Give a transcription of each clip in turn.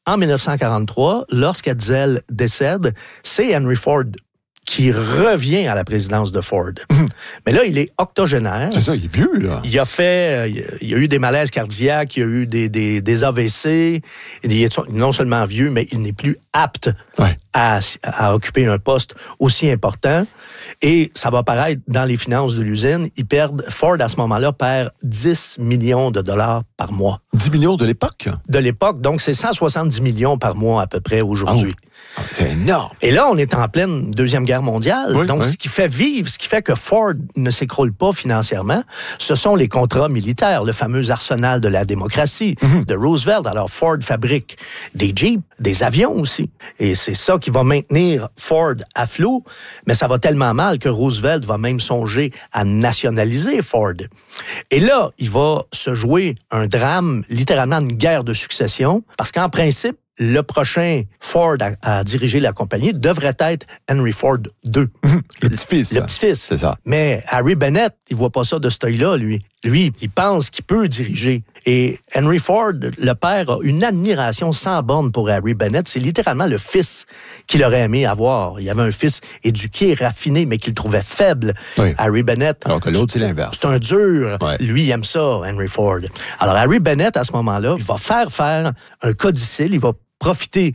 en 1943, lorsqu'Hetzel décède, c'est Henry Ford qui revient à la présidence de Ford. Mais là, il est octogénaire. C'est ça, il est vieux, là. Il y a eu des malaises cardiaques, il y a eu des AVC. Il est non seulement vieux, mais il n'est plus apte à occuper un poste aussi important. Et ça va apparaître dans les finances de l'usine. Ford, à ce moment-là, perd 10 millions de dollars par mois. 10 millions de l'époque? De l'époque. Donc, c'est 170 millions par mois à peu près aujourd'hui. Oh, c'est énorme. Et là, on est en pleine Deuxième Guerre mondiale. Donc, ce qui fait que Ford ne s'écroule pas financièrement, ce sont les contrats militaires, le fameux arsenal de la démocratie de Roosevelt. Alors, Ford fabrique des Jeeps, des avions aussi. Et c'est ça qui va maintenir Ford à flot. Mais ça va tellement mal que Roosevelt va même songer à nationaliser Ford. Et là, il va se jouer un drame, littéralement une guerre de succession, parce qu'en principe, le prochain Ford à diriger la compagnie devrait être Henry Ford II. Le petit-fils. Le petit-fils. C'est ça. Mais Harry Bennett, il voit pas ça de cet œil-là, lui. Lui, il pense qu'il peut diriger. Et Henry Ford, le père, a une admiration sans borne pour Harry Bennett. C'est littéralement le fils qu'il aurait aimé avoir. Il y avait un fils éduqué, raffiné, mais qu'il trouvait faible, Harry Bennett. Alors que l'autre, c'est l'inverse. C'est un dur. Lui, il aime ça, Henry Ford. Alors, Harry Bennett, à ce moment-là, il va faire un codicille, il va profiter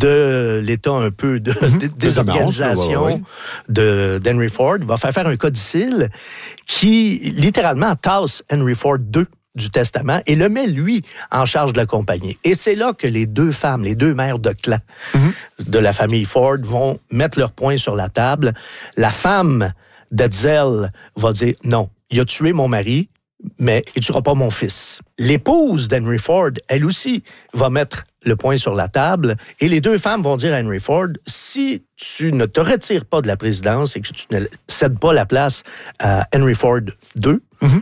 de l'état un peu de désorganisation d'Henry Ford. Il va faire un codicille qui, littéralement, tasse Henry Ford II du testament et le met, lui, en charge de la compagnie. Et c'est là que les deux femmes, les deux mères de clan de la famille Ford vont mettre leur poing sur la table. La femme d'Hetzel va dire « Non, il a tué mon mari, mais il ne tuera pas mon fils. » L'épouse d'Henry Ford, elle aussi, va mettre le poing sur la table et les deux femmes vont dire à Henry Ford, si tu ne te retires pas de la présidence et que tu ne cèdes pas la place à Henry Ford II,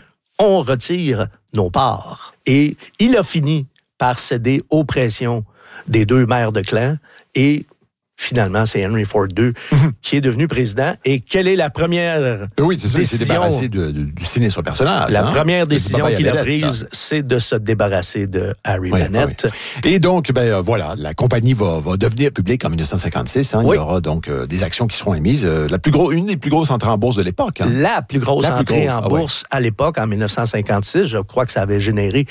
on retire nos parts. Et il a fini par céder aux pressions des deux mères de clan et finalement, c'est Henry Ford II qui est devenu président. Et quelle est la première Oui, c'est ça, il s'est débarrassé du sinistre personnage. La première décision qu'il a prise, c'est de se débarrasser de Harry Bennett. Et donc, voilà, la compagnie va devenir publique en 1956. Il y aura donc des actions qui seront émises. Une des plus grosses entrées en bourse de l'époque. La plus grosse entrée en bourse à l'époque, en 1956. Je crois que ça avait généré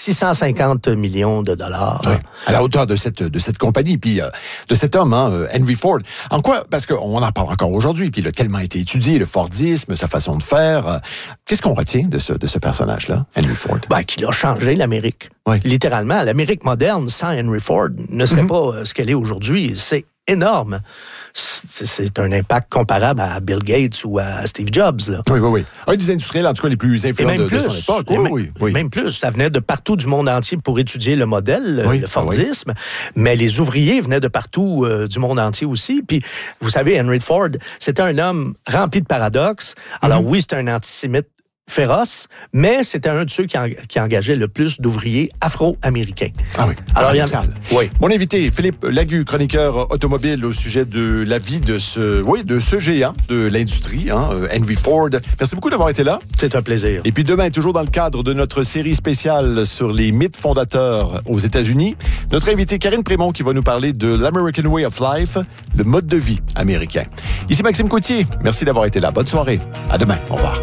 650 millions de dollars. À la hauteur de cette compagnie, puis de cet homme, Henry Ford. En quoi? Parce qu'on en parle encore aujourd'hui, puis il a tellement été étudié, le Fordisme, sa façon de faire. Qu'est-ce qu'on retient de ce personnage-là, Henry Ford? Qu'il a changé l'Amérique. Littéralement, l'Amérique moderne, sans Henry Ford, ne serait pas ce qu'elle est aujourd'hui. C'est énorme. C'est un impact comparable à Bill Gates ou à Steve Jobs. Là. Oui. Un des industriels, en tout cas, les plus influents de son époque. Même plus. Ça venait de partout du monde entier pour étudier le modèle, le Fordisme. Mais les ouvriers venaient de partout du monde entier aussi. Puis, vous savez, Henry Ford, c'était un homme rempli de paradoxes. Alors oui, c'était un antisémite féroce, mais c'était un de ceux qui engageait le plus d'ouvriers afro-américains. Alors, il y en a. Mon invité, Philippe Lagu, chroniqueur automobile au sujet de la vie de ce géant de l'industrie, Henry Ford. Merci beaucoup d'avoir été là. C'est un plaisir. Et puis demain, toujours dans le cadre de notre série spéciale sur les mythes fondateurs aux États-Unis, notre invitée Karine Prémont qui va nous parler de l'American Way of Life, le mode de vie américain. Ici Maxime Coutier. Merci d'avoir été là. Bonne soirée. À demain. Au revoir.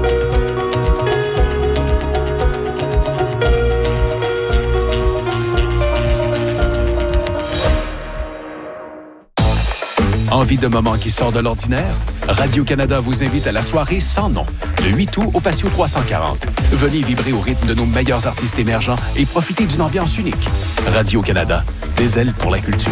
Envie de moments qui sortent de l'ordinaire? Radio-Canada vous invite à la soirée Sans nom, le 8 août au Patio 340. Venez vibrer au rythme de nos meilleurs artistes émergents et profiter d'une ambiance unique. Radio-Canada, des ailes pour la culture.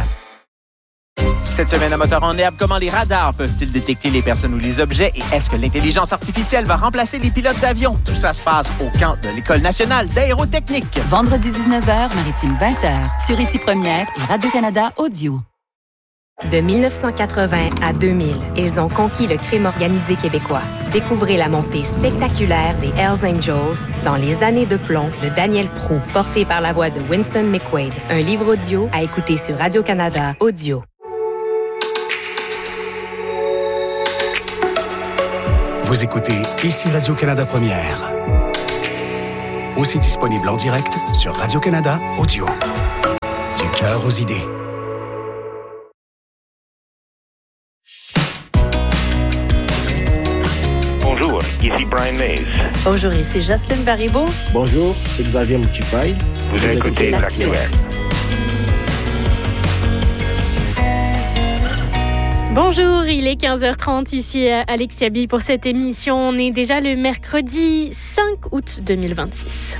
Cette semaine à Moteur en herbe, comment les radars peuvent-ils détecter les personnes ou les objets et est-ce que l'intelligence artificielle va remplacer les pilotes d'avion? Tout ça se passe au camp de l'École nationale d'aérotechnique. Vendredi 19h, Maritime 20h, sur Ici Première et Radio-Canada Audio. De 1980 à 2000, ils ont conquis le crime organisé québécois. Découvrez la montée spectaculaire des Hells Angels dans Les années de plomb de Daniel Proulx, porté par la voix de Winston McQuaid. Un livre audio à écouter sur Radio-Canada Audio. Vous écoutez Ici Radio-Canada Première. Aussi disponible en direct sur Radio-Canada Audio. Du cœur aux idées. Bonjour, ici Brian Mays. Bonjour, ici Jocelyne Baribeau. Bonjour, c'est Xavier Mouchipaï. Vous écoutez l'Actuel. Bonjour, il est 15h30 ici à Alexia Bille pour cette émission. On est déjà le mercredi 5 août 2026.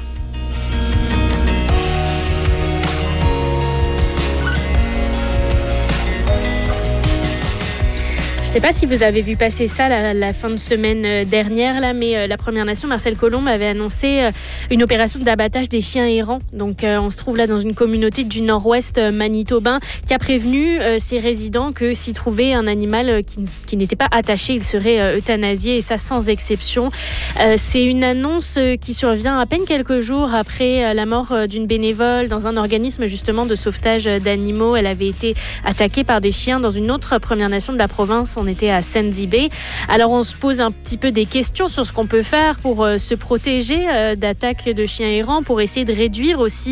Je ne sais pas si vous avez vu passer ça la fin de semaine dernière, là, mais la Première Nation, Marcel Colombe, avait annoncé une opération d'abattage des chiens errants. Donc, on se trouve là dans une communauté du nord-ouest manitobain qui a prévenu ses résidents que s'ils trouvaient un animal qui n'était pas attaché, il serait euthanasié, et ça sans exception. C'est une annonce qui survient à peine quelques jours après la mort d'une bénévole dans un organisme justement de sauvetage d'animaux. Elle avait été attaquée par des chiens dans une autre Première Nation de la province. On était à Sandy Bay. Alors, on se pose un petit peu des questions sur ce qu'on peut faire pour se protéger d'attaques de chiens errants, pour essayer de réduire aussi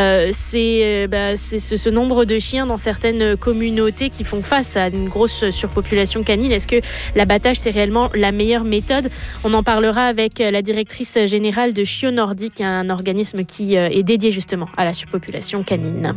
ce nombre de chiens dans certaines communautés qui font face à une grosse surpopulation canine. Est-ce que l'abattage, c'est réellement la meilleure méthode? On en parlera avec la directrice générale de Chiots Nordiques, un organisme qui est dédié justement à la surpopulation canine.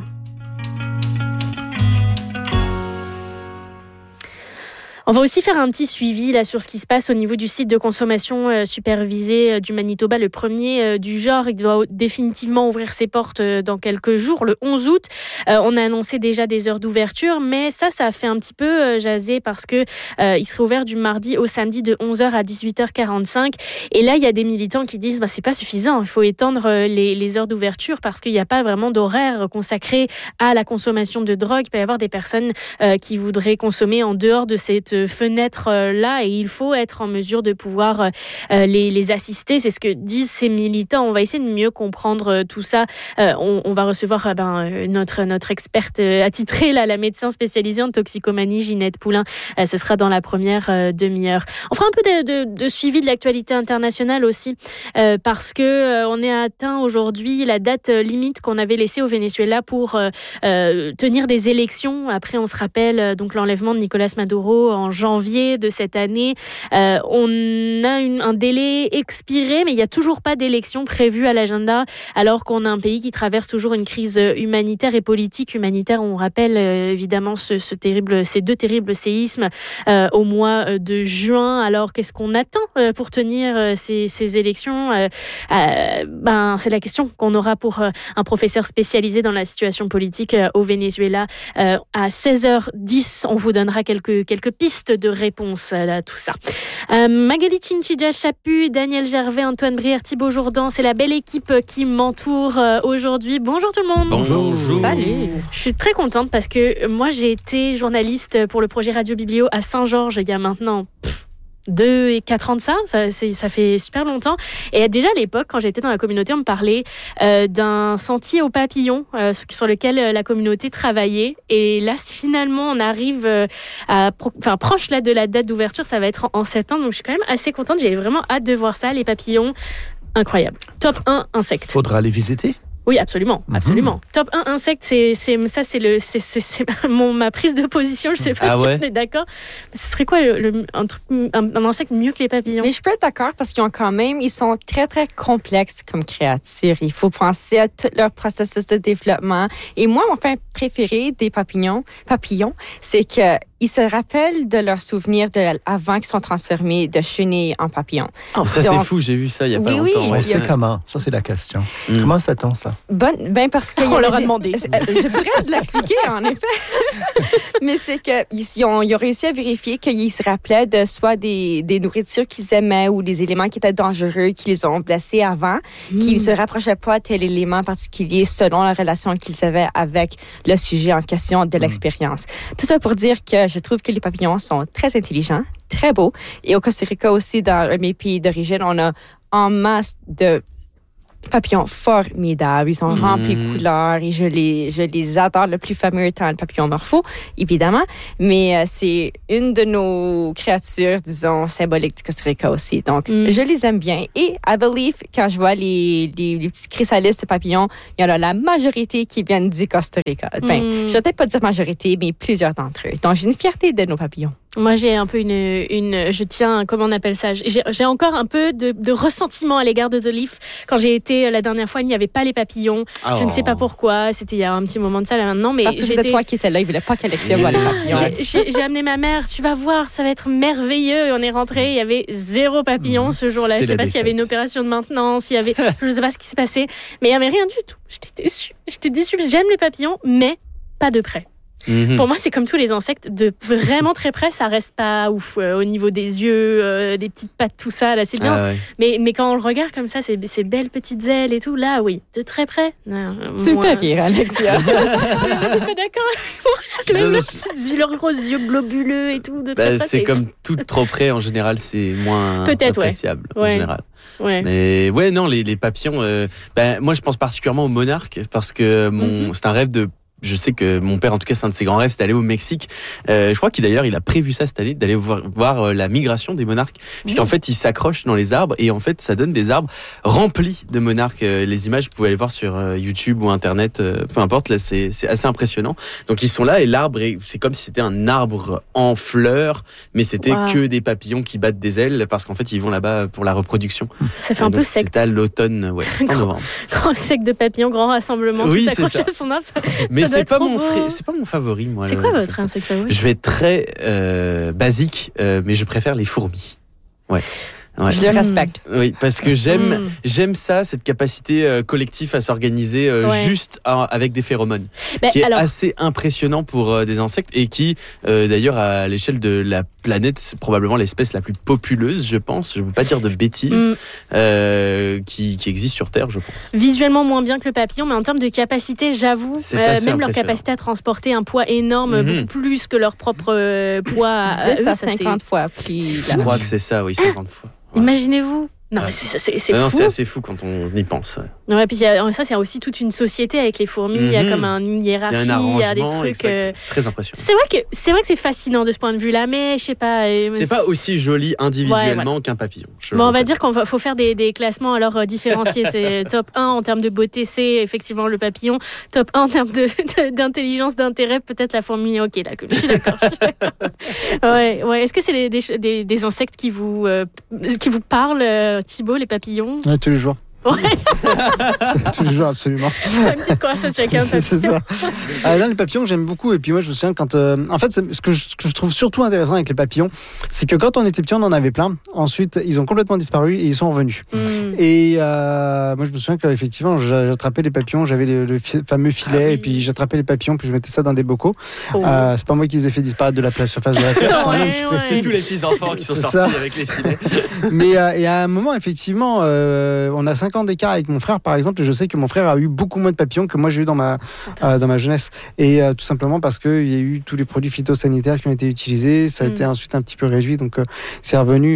On va aussi faire un petit suivi là sur ce qui se passe au niveau du site de consommation supervisé du Manitoba, le premier du genre. Il doit définitivement ouvrir ses portes dans quelques jours, le 11 août. On a annoncé déjà des heures d'ouverture, mais ça a fait un petit peu jaser parce que il serait ouvert du mardi au samedi de 11h à 18h45. Et là, il y a des militants qui disent c'est pas suffisant, il faut étendre les heures d'ouverture parce qu'il n'y a pas vraiment d'horaire consacré à la consommation de drogue. Il peut y avoir des personnes qui voudraient consommer en dehors de cette fenêtre-là, et il faut être en mesure de pouvoir les assister. C'est ce que disent ces militants. On va essayer de mieux comprendre tout ça. On va recevoir notre experte attitrée, là, la médecin spécialisée en toxicomanie, Ginette Poulain. Ce sera dans la première demi-heure. On fera un peu de suivi de l'actualité internationale aussi, parce que on est atteint aujourd'hui la date limite qu'on avait laissée au Venezuela pour tenir des élections. Après, on se rappelle donc l'enlèvement de Nicolas Maduro en janvier de cette année. On a un délai expiré, mais il n'y a toujours pas d'élection prévue à l'agenda, alors qu'on a un pays qui traverse toujours une crise humanitaire et politique. Humanitaire, on rappelle évidemment ces deux terribles séismes au mois de juin. Alors, qu'est-ce qu'on attend pour tenir ces élections? C'est la question qu'on aura pour un professeur spécialisé dans la situation politique au Venezuela. À 16h10, on vous donnera quelques pistes de réponse à tout ça. Magali Chinchidja-Chaput, Daniel Gervais, Antoine Brière, Thibaut Jourdan, c'est la belle équipe qui m'entoure aujourd'hui. Bonjour tout le monde. Bonjour. Salut. Je suis très contente parce que moi j'ai été journaliste pour le projet Radio Biblio à Saint-Georges il y a maintenant 2 et 4 ans de ça fait super longtemps. Et déjà à l'époque, quand j'étais dans la communauté, on me parlait d'un sentier aux papillons sur lequel la communauté travaillait. Et là, finalement, on arrive proche là, de la date d'ouverture, ça va être en septembre. Donc, je suis quand même assez contente. J'ai vraiment hâte de voir ça, les papillons. Incroyable. Top 1, insectes. Faudra les visiter. Oui, absolument. Top 1 insecte, c'est ma prise de position. Je sais pas si on est d'accord. Ce serait quoi un insecte mieux que les papillons? Mais je peux être d'accord parce ils sont très, très complexes comme créatures. Il faut penser à tout leur processus de développement. Et moi, mon fait préféré des papillons, c'est qu'ils se rappellent de leurs souvenirs avant qu'ils soient transformés de chenilles en papillons. Oh, ça, c'est fou. J'ai vu ça il y a pas longtemps. Oui, c'est comment? Ça, c'est la question. Comment sait-on ça? Parce que on leur a demandé. Je pourrais l'expliquer, en effet. Mais c'est qu'ils ont réussi à vérifier qu'ils se rappelaient de soit des nourritures qu'ils aimaient ou des éléments qui étaient dangereux, qui les ont blessés avant, qu'ils ne se rapprochaient pas à tel élément particulier selon la relation qu'ils avaient avec le sujet en question de l'expérience. Tout ça pour dire que je trouve que les papillons sont très intelligents, très beaux. Et au Costa Rica aussi, dans mes pays d'origine, on a en masse de papillons formidables. Ils sont remplis de couleurs et je les adore. Le plus fameux étant le papillon morpho, évidemment. Mais c'est une de nos créatures, disons, symboliques du Costa Rica aussi. Donc, je les aime bien. Et I believe, quand je vois les petits chrysalistes de papillons, il y en a la majorité qui viennent du Costa Rica. Ben, je ne vais peut-être pas dire majorité, mais plusieurs d'entre eux. Donc, j'ai une fierté de nos papillons. Moi, j'ai un peu je tiens, comment on appelle ça? J'ai encore un peu de ressentiment à l'égard de The Leaf. Quand j'ai été la dernière fois, il n'y avait pas les papillons. Oh. Je ne sais pas pourquoi. C'était il y a un petit moment de ça, là, maintenant. Mais parce que c'était toi qui étais là. Il ne voulait pas qu'Alexia voie les papillons. J'ai amené ma mère. Tu vas voir, ça va être merveilleux. Et on est rentré. Il y avait 0 papillon ce jour-là. Je ne sais pas s'il y avait une opération de maintenance. Je ne sais pas ce qui s'est passé. Mais il n'y avait rien du tout. J'étais déçue. J'aime les papillons, mais pas de près. Pour moi, c'est comme tous les insectes, de vraiment très près, ça reste pas ouf. Au niveau des yeux, des petites pattes, tout ça, là, c'est bien. Ah ouais. Mais quand on le regarde comme ça, ces belles petites ailes et tout, là, oui, de très près. Tu me fais rire, Alexia. Je suis pas d'accord. Même leurs gros yeux globuleux et tout, de très près. C'est comme tout trop près, en général, c'est moins appréciable, en général. Ouais. Mais ouais, non, les papillons, moi, je pense particulièrement aux monarques, parce que c'est un rêve de... Je sais que mon père, en tout cas, c'est un de ses grands rêves, c'est d'aller au Mexique. Je crois qu'il a prévu ça cette année, d'aller voir la migration des monarques. Puisqu'en fait, ils s'accrochent dans les arbres et en fait, ça donne des arbres remplis de monarques. Les images, vous pouvez aller voir sur YouTube ou Internet, peu importe, là, c'est assez impressionnant. Donc, ils sont là et l'arbre, c'est comme si c'était un arbre en fleurs, mais c'était que des papillons qui battent des ailes parce qu'en fait, ils vont là-bas pour la reproduction. Ça fait un peu secte. C'est à l'automne, c'est en novembre. Grand secte de papillons, grand rassemblement, qui s'accroche à son arbre. Mais c'est pas mon favori, moi. C'est quoi votre insecte favori? Je vais être très basique, mais je préfère les fourmis. Ouais. Je le respecte. Oui, parce que j'aime ça, cette capacité collective à s'organiser juste avec des phéromones, qui est assez impressionnant pour des insectes et qui, d'ailleurs, à l'échelle de la planète, c'est probablement l'espèce la plus populeuse, je pense. Je ne veux pas dire de bêtises, qui existe sur Terre, je pense. Visuellement moins bien que le papillon, mais en termes de capacité, j'avoue, même leur capacité à transporter un poids énorme, beaucoup plus que leur propre poids. 10 à 50 fois plus. Je crois que c'est ça, oui, 50 fois. Ouais. Imaginez-vous. Non, mais c'est fou. Non, c'est assez fou quand on y pense. Ouais, puis ça, c'est aussi toute une société avec les fourmis. Il y a comme une hiérarchie, il y a des trucs. C'est très impressionnant. C'est vrai que c'est fascinant de ce point de vue-là, mais je sais pas. C'est pas aussi joli individuellement qu'un papillon. On va dire qu'il faut faire des classements alors différenciés. C'est top 1 en termes de beauté, c'est effectivement le papillon. Top 1 en termes d'intelligence, d'intérêt, peut-être la fourmi. Ok, là, je suis d'accord. Ouais. Est-ce que c'est des insectes qui vous parlent? Thibaut, les papillons? Ouais, tous les jours. Ouais. Tous les jours, absolument. Une petite conversation avec un papillon. C'est ça. Non, les papillons, j'aime beaucoup. Et puis moi, je me souviens quand... en fait, ce que je trouve surtout intéressant avec les papillons, c'est que quand on était petit, on en avait plein. Ensuite, ils ont complètement disparu et ils sont revenus. Et moi, je me souviens qu'effectivement, j'attrapais les papillons, j'avais le fameux filet, et puis j'attrapais les papillons, puis je mettais ça dans des bocaux. C'est pas moi qui les ai fait disparaître de la surface de la Terre. C'est tous les petits enfants qui sont sortis avec les filets. Mais et à un moment, effectivement, on a 5 ans d'écart avec mon frère, par exemple, et je sais que mon frère a eu beaucoup moins de papillons que moi j'ai eu dans ma jeunesse. Et tout simplement parce qu'il y a eu tous les produits phytosanitaires qui ont été utilisés, ça a été ensuite un petit peu réduit, donc c'est revenu.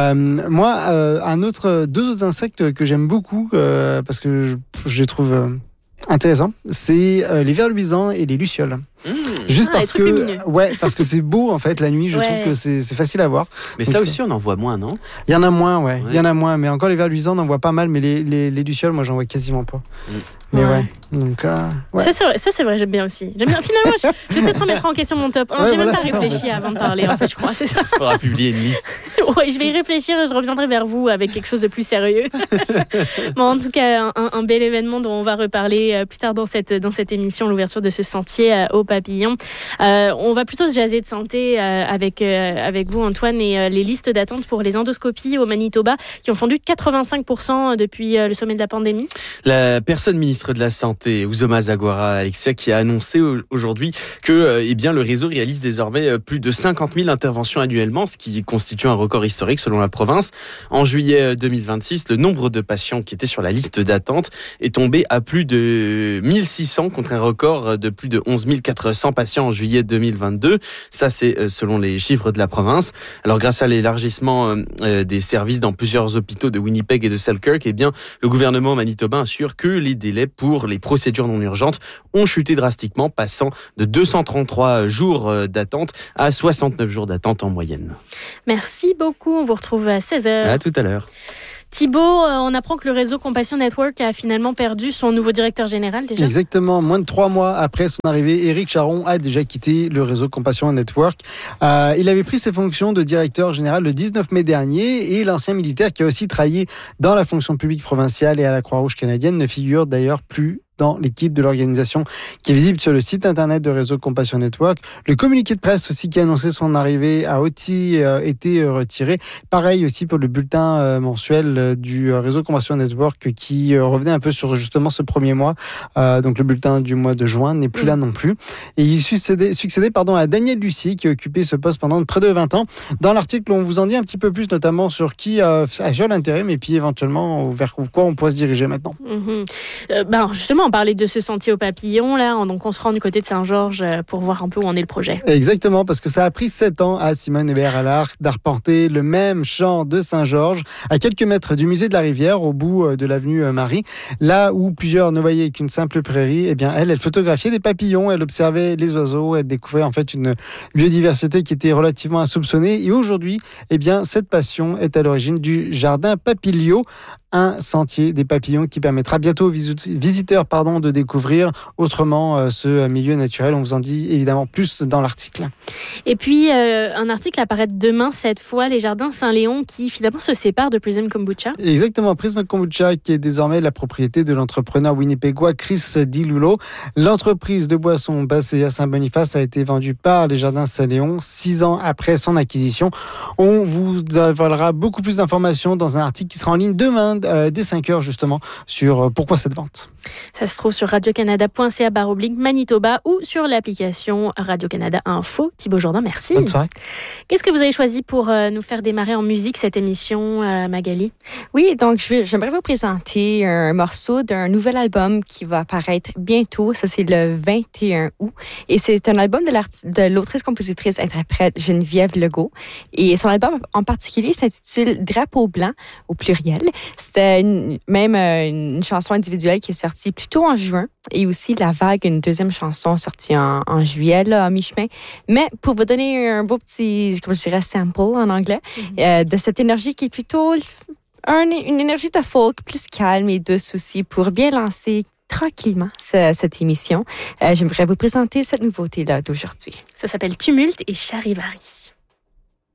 Moi, deux autres insectes que j'aime beaucoup, parce que je les trouve intéressants, c'est les vers luisants et les lucioles. Juste parce que c'est beau en fait la nuit, je trouve que c'est facile à voir. Mais donc, ça aussi on en voit moins, non? Il y en a moins, il y en a moins, mais encore les vers luisants on en voit pas mal, mais les lucioles moi j'en vois quasiment pas. Mais donc ça c'est vrai, j'aime bien aussi. Finalement, je vais peut-être remettre en question mon top 1. J'ai même pas réfléchi avant de parler, en fait, je crois, c'est ça. Il faudra publier une liste. Je vais y réfléchir et je reviendrai vers vous avec quelque chose de plus sérieux. Bon, en tout cas, un bel événement dont on va reparler plus tard dans cette émission, l'ouverture de ce sentier au papillon. On va plutôt se jaser de santé avec vous, Antoine, et les listes d'attente pour les endoscopies au Manitoba qui ont fondu de 85% depuis le sommet de la pandémie. La personne ministre de la Santé, Uzoma Zagoura, Alexia, qui a annoncé aujourd'hui que le réseau réalise désormais plus de 50 000 interventions annuellement, ce qui constitue un record record historique selon la province. En juillet 2026, le nombre de patients qui étaient sur la liste d'attente est tombé à plus de 1600 contre un record de plus de 11 400 patients en juillet 2022. Ça, c'est selon les chiffres de la province. Alors, grâce à l'élargissement des services dans plusieurs hôpitaux de Winnipeg et de Selkirk, eh bien, le gouvernement manitobain assure que les délais pour les procédures non urgentes ont chuté drastiquement, passant de 233 jours d'attente à 69 jours d'attente en moyenne. Merci beaucoup. On vous retrouve à 16h. À tout à l'heure. Thibaut, on apprend que le réseau Compassion Network a finalement perdu son nouveau directeur général déjà. Exactement, moins de 3 mois après son arrivée, Éric Charron a déjà quitté le réseau Compassion Network. Il avait pris ses fonctions de directeur général le 19 mai dernier et l'ancien militaire qui a aussi travaillé dans la fonction publique provinciale et à la Croix-Rouge canadienne ne figure d'ailleurs plus dans l'équipe de l'organisation qui est visible sur le site internet de Réseau Compassion Network. Le communiqué de presse aussi qui annonçait son arrivée a aussi été retiré. Pareil aussi pour le bulletin mensuel du Réseau Compassion Network qui revenait un peu sur justement ce premier mois. Donc le bulletin du mois de juin n'est plus là non plus. Et il succédait à Daniel Lucier qui a occupé ce poste pendant près de 20 ans. Dans l'article, on vous en dit un petit peu plus, notamment sur qui assure l'intérim et puis éventuellement vers quoi on pourrait se diriger maintenant. Justement, on parlait de ce sentier aux papillons, là, donc on se rend du côté de Saint-Georges pour voir un peu où en est le projet. Exactement, parce que ça a pris 7 ans à Simone Hébert-Allard d'arpenter le même champ de Saint-Georges, à quelques mètres du musée de la Rivière, au bout de l'avenue Marie, là où plusieurs ne voyaient qu'une simple prairie. Eh bien, elle photographiait des papillons, elle observait les oiseaux, elle découvrait en fait une biodiversité qui était relativement insoupçonnée. Et aujourd'hui, eh bien, cette passion est à l'origine du jardin Papilio, un sentier des papillons qui permettra bientôt aux visiteurs de découvrir autrement ce milieu naturel. On vous en dit évidemment plus dans l'article. Et puis, un article apparaît demain, cette fois, les jardins Saint-Léon qui finalement se séparent de Prism Kombucha. Exactement, Prism Kombucha qui est désormais la propriété de l'entrepreneur winnipégois Chris Dilulo. L'entreprise de boissons basée à Saint-Boniface a été vendue par les jardins Saint-Léon 6 ans après son acquisition. On vous dévoilera beaucoup plus d'informations dans un article qui sera en ligne demain dès 5h justement sur pourquoi cette vente. Ça se trouve sur radiocanada.ca/Manitoba ou sur l'application Radio-Canada Info. Thibaut Jourdan, merci. Bonne soirée. Qu'est-ce que vous avez choisi pour nous faire démarrer en musique cette émission, Magali? Oui, donc j'aimerais vous présenter un morceau d'un nouvel album qui va apparaître bientôt. Ça, c'est le 21 août. Et c'est un album de l'autrice-compositrice-interprète Geneviève Legault. Et son album en particulier s'intitule Drapeau blanc au pluriel. C'était une chanson individuelle qui est sortie plus tôt en juin et aussi La Vague, une deuxième chanson sortie en juillet, là, à mi-chemin. Mais pour vous donner un beau petit, comme je dirais, sample en anglais, de cette énergie qui est plutôt une énergie de folk plus calme et douce aussi pour bien lancer tranquillement cette émission. J'aimerais vous présenter cette nouveauté-là d'aujourd'hui. Ça s'appelle Tumulte et Charivari.